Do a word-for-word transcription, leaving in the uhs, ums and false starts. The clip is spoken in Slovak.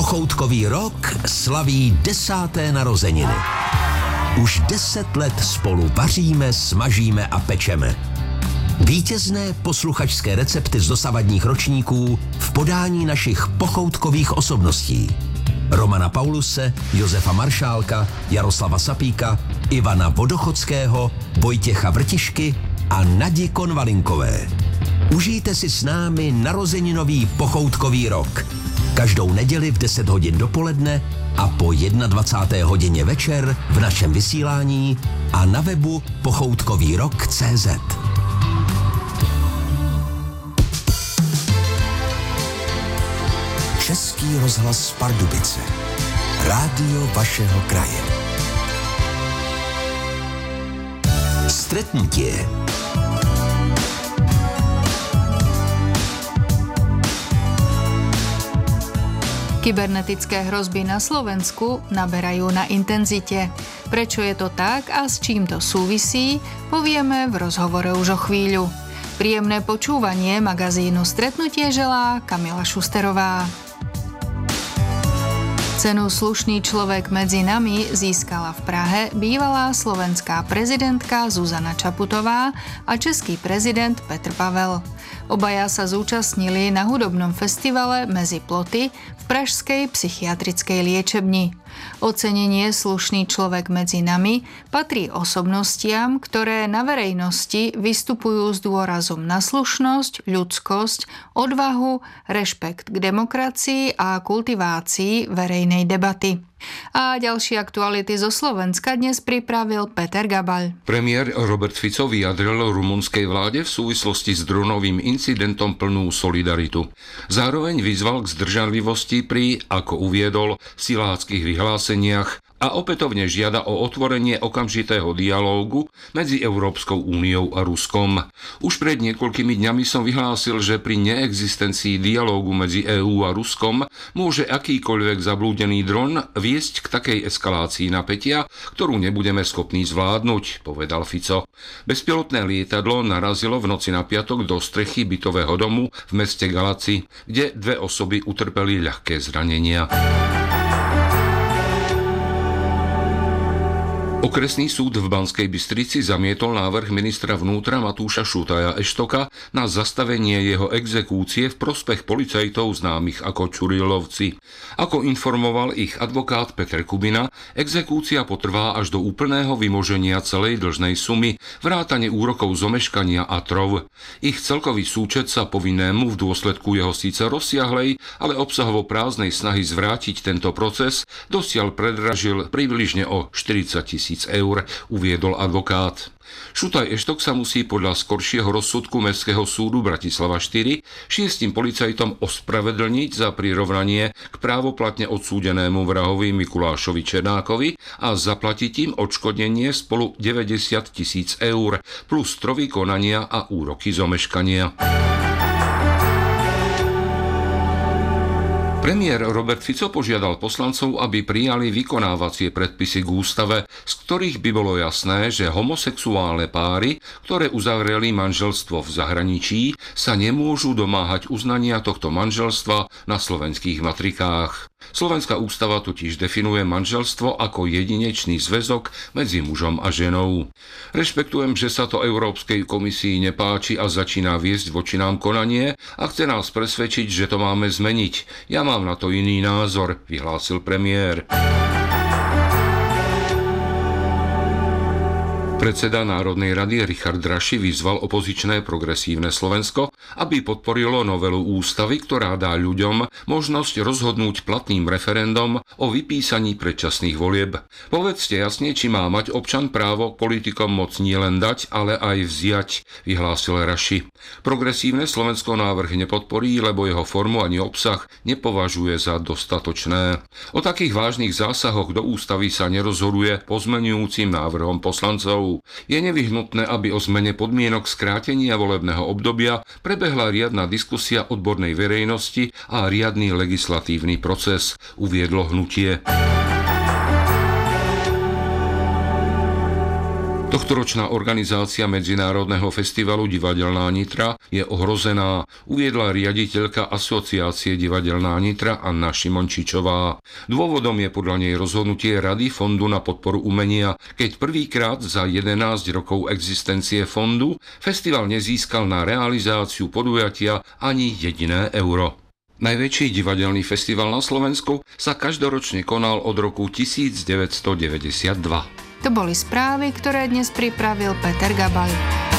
Pochoutkový rok slaví desáté narozeniny. Už deset let spolu vaříme, smažíme a pečeme. Vítězné posluchačské recepty z dosavadních ročníků v podání našich pochoutkových osobností. Romana Pauluse, Josefa Maršálka, Jaroslava Sapíka, Ivana Vodochodského, Vojtěcha Vrtišky a Nadi Konvalinkové. Užijte si s námi narozeninový pochoutkový rok. Každou neděli v deset hodin dopoledne a po dvacáté jedné hodině večer v našem vysílání a na webu pochoutkový rok tečka cé zet. Český rozhlas Pardubice. Rádio vašeho kraje. Stretnutie. Kybernetické hrozby na Slovensku naberajú na intenzite. Prečo je to tak a s čím to súvisí, povieme v rozhovore už o chvíľu. Príjemné počúvanie magazínu Stretnutie želá Kamila Šusterová. Cenu Slušný človek medzi nami získala v Prahe bývalá slovenská prezidentka Zuzana Čaputová a český prezident Petr Pavel. Obaja sa zúčastnili na hudobnom festivale Medzi ploty v pražskej psychiatrickej liečebni. Ocenenie Slušný človek medzi nami patrí osobnostiam, ktoré na verejnosti vystupujú s dôrazom na slušnosť, ľudskosť, odvahu, rešpekt k demokracii a kultivácii verejnej debaty. A ďalšie aktuality zo Slovenska dnes pripravil Peter Gabaľ. Premiér Robert Fico vyjadril rumunskej vláde v súvislosti s dronovým incidentom plnú solidaritu. Zároveň vyzval k zdržanlivosti pri, ako uviedol, siláckych vyhláseniach a opätovne žiada o otvorenie okamžitého dialógu medzi Európskou úniou a Ruskom. Už pred niekoľkými dňami som vyhlásil, že pri neexistencii dialógu medzi EÚ a Ruskom môže akýkoľvek zablúdený dron viesť k takej eskalácii napätia, ktorú nebudeme schopní zvládnuť, povedal Fico. Bezpilotné lietadlo narazilo v noci na piatok do strechy bytového domu v meste Galaci, kde dve osoby utrpeli ľahké zranenia. Okresný súd v Banskej Bystrici zamietol návrh ministra vnútra Matúša Šutaja Eštoka na zastavenie jeho exekúcie v prospech policajtov známych ako Čurilovci. Ako informoval ich advokát Peter Kubina, exekúcia potrvá až do úplného vymoženia celej dlžnej sumy, vrátane úrokov z omeškania a trov. Ich celkový súčet sa povinnému v dôsledku jeho síce rozsiahlej, ale obsahovo prázdnej snahy zvrátiť tento proces dosiaľ predražil približne o štyridsať tisíc eur, uviedol advokát. Šutaj Eštok sa musí podľa skoršieho rozsudku Mestského súdu Bratislava štyri šiestim policajtom ospravedlniť za prirovnanie k právoplatne odsúdenému vrahovi Mikulášovi Černákovi a zaplatiť im odškodnenie spolu deväťdesiat tisíc eur plus trovy konania a úroky z omeškania. Premiér Robert Fico požiadal poslancov, aby prijali vykonávacie predpisy k ústave, z ktorých by bolo jasné, že homosexuálne páry, ktoré uzavreli manželstvo v zahraničí, sa nemôžu domáhať uznania tohto manželstva na slovenských matrikách. Slovenská ústava totiž definuje manželstvo ako jedinečný zväzok medzi mužom a ženou. Rešpektujem, že sa to Európskej komisii nepáči a začína viesť voči nám konanie a chce nás presvedčiť, že to máme zmeniť. Ja mám na to iný názor, vyhlásil premiér. Predseda Národnej rady Richard Raši vyzval opozičné Progresívne Slovensko, aby podporilo novelu ústavy, ktorá dá ľuďom možnosť rozhodnúť platným referendom o vypísaní predčasných volieb. Povedzte jasne, či má mať občan právo politikom moc nielen dať, ale aj vziať, vyhlásil Raši. Progresívne Slovensko návrh nepodporí, lebo jeho formu ani obsah nepovažuje za dostatočné. O takých vážnych zásahoch do ústavy sa nerozhoduje pozmeňujúcim návrhom poslancov. Je nevyhnutné, aby o zmene podmienok skrátenia volebného obdobia prebehla riadna diskusia odbornej verejnosti a riadny legislatívny proces, uviedlo hnutie. Tohtoročná organizácia Medzinárodného festivalu Divadelná Nitra je ohrozená, uviedla riaditeľka Asociácie Divadelná Nitra Anna Šimončičová. Dôvodom je podľa nej rozhodnutie Rady Fondu na podporu umenia, keď prvýkrát za jedenásť rokov existencie fondu festival nezískal na realizáciu podujatia ani jediné euro. Najväčší divadelný festival na Slovensku sa každoročne konal od roku devätnásťstodeväťdesiatdva. To boli správy, ktoré dnes pripravil Peter Gabaj.